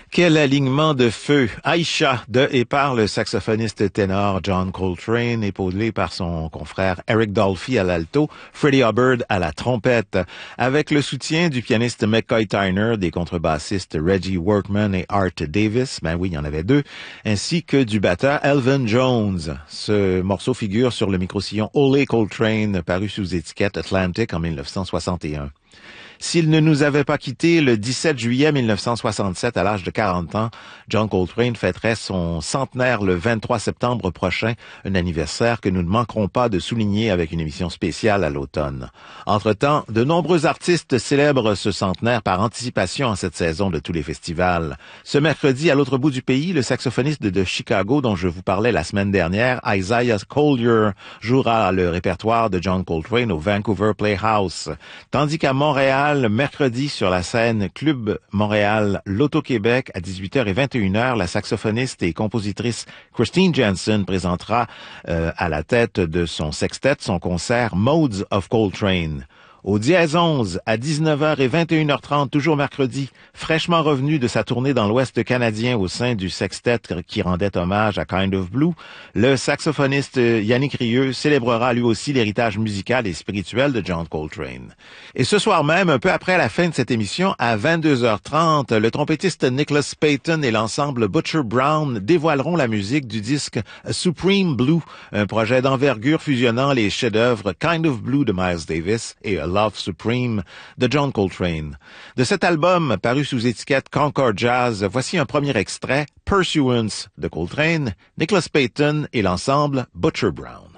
Quel alignement de feu! Aïcha de et par le saxophoniste ténor John Coltrane, épaulé par son confrère Eric Dolphy à l'alto, Freddie Hubbard à la trompette, avec le soutien du pianiste McCoy Tyner, des contrebassistes Reggie Workman et Art Davis, ben oui, il y en avait deux, ainsi que du batteur Elvin Jones. Ce morceau figure sur le microsillon Ole Coltrane, paru sous étiquette Atlantic en 1961. S'il ne nous avait pas quittés le 17 juillet 1967 à l'âge de 40 ans, John Coltrane fêterait son centenaire le 23 septembre prochain, un anniversaire que nous ne manquerons pas de souligner avec une émission spéciale à l'automne. Entre-temps, de nombreux artistes célèbrent ce centenaire par anticipation en cette saison de tous les festivals. Ce mercredi, à l'autre bout du pays, le saxophoniste de Chicago dont je vous parlais la semaine dernière, Isaiah Collier, jouera le répertoire de John Coltrane au Vancouver Playhouse, tandis qu'à Montréal, mercredi sur la scène Club Montréal L'Auto-Québec à 18h et 21h, la saxophoniste et compositrice Christine Jensen présentera à la tête de son sextet son concert Modes of Coltrane. Au Dièse 11, à 19h et 21h30, toujours mercredi, fraîchement revenu de sa tournée dans l'Ouest canadien au sein du sextet qui rendait hommage à Kind of Blue, le saxophoniste Yannick Rieu célébrera lui aussi l'héritage musical et spirituel de John Coltrane. Et ce soir même, un peu après la fin de cette émission, à 22h30, le trompettiste Nicholas Payton et l'ensemble Butcher Brown dévoileront la musique du disque Supreme Blue, un projet d'envergure fusionnant les chefs-d'œuvre Kind of Blue de Miles Davis et Love Supreme de John Coltrane. De cet album, paru sous étiquette Concord Jazz, voici un premier extrait, Pursuance de Coltrane, Nicholas Payton et l'ensemble Butcher Brown.